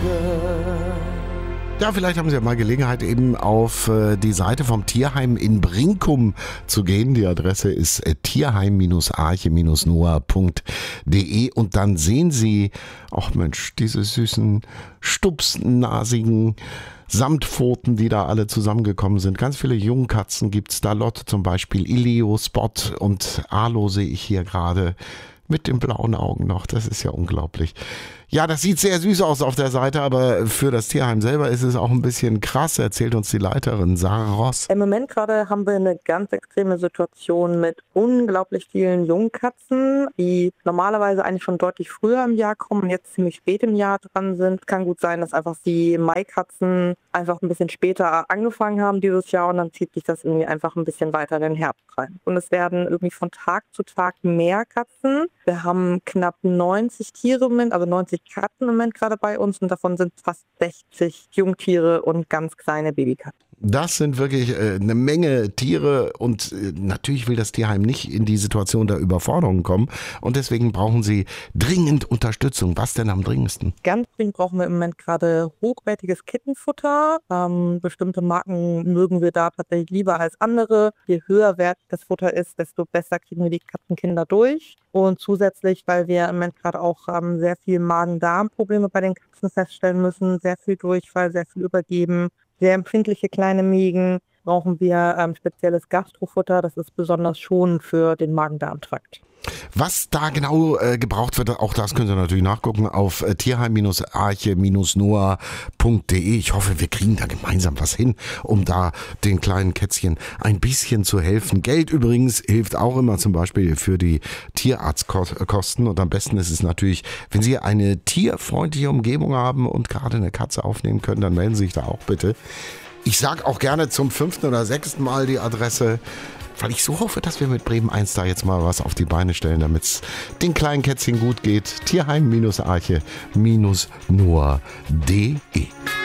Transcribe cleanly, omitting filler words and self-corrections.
Ja, vielleicht haben Sie ja mal Gelegenheit, eben auf die Seite vom Tierheim in Brinkum zu gehen. Die Adresse ist tierheim-arche-noah.de und dann sehen Sie, ach Mensch, diese süßen, stupsnasigen Samtpfoten, die da alle zusammengekommen sind. Ganz viele Jungkatzen gibt's da. Lotte zum Beispiel, Ileo, Spot und Arlo sehe ich hier gerade mit den blauen Augen noch. Das ist ja unglaublich. Ja, das sieht sehr süß aus auf der Seite, aber für das Tierheim selber ist es auch ein bisschen krass, erzählt uns die Leiterin Sarah Ross. Im Moment gerade haben wir eine ganz extreme Situation mit unglaublich vielen Jungkatzen, die normalerweise eigentlich schon deutlich früher im Jahr kommen und jetzt ziemlich spät im Jahr dran sind. Kann gut sein, dass einfach die Maikatzen einfach ein bisschen später angefangen haben dieses Jahr und dann zieht sich das irgendwie einfach ein bisschen weiter in den Herbst rein. Und es werden irgendwie von Tag zu Tag mehr Katzen. Wir haben knapp 90 Tiere im Moment, also 90 Katzen im Moment gerade bei uns und davon sind fast 60 Jungtiere und ganz kleine Babykatzen. Das sind wirklich eine Menge Tiere und natürlich will das Tierheim nicht in die Situation der Überforderung kommen und deswegen brauchen sie dringend Unterstützung. Was denn am dringendsten? Ganz dringend brauchen wir im Moment gerade hochwertiges Kittenfutter. Bestimmte Marken mögen wir da tatsächlich lieber als andere. Je höherwertig das Futter ist, desto besser kriegen wir die Katzenkinder durch. Und zusätzlich, weil wir im Moment gerade auch sehr viel Magen-Darm-Probleme bei den Katzen feststellen müssen, sehr viel Durchfall, sehr viel Übergeben, sehr empfindliche kleine Mägen, brauchen wir spezielles Gastrofutter. Das ist besonders schonend für den Magen-Darm-Trakt. Was da genau gebraucht wird, auch das können Sie natürlich nachgucken auf tierheim-arche-noah.de. Ich hoffe, wir kriegen da gemeinsam was hin, um da den kleinen Kätzchen ein bisschen zu helfen. Geld übrigens hilft auch immer zum Beispiel für die Tierarztkosten und am besten ist es natürlich, wenn Sie eine tierfreundliche Umgebung haben und gerade eine Katze aufnehmen können, dann melden Sie sich da auch bitte. Ich sage auch gerne zum 5. oder 6. Mal die Adresse, weil ich so hoffe, dass wir mit Bremen 1 da jetzt mal was auf die Beine stellen, damit es den kleinen Kätzchen gut geht. Tierheim-arche-noah.de